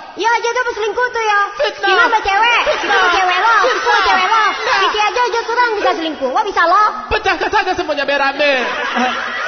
Ya aja tuh selingkuh tuh ya. Fitnah. Gimana sama cewek? Kita sama cewek lo, semua cewek lo. Iki aja surang bisa selingkuh. Wah bisa lo. Pecahkan saja semuanya berame.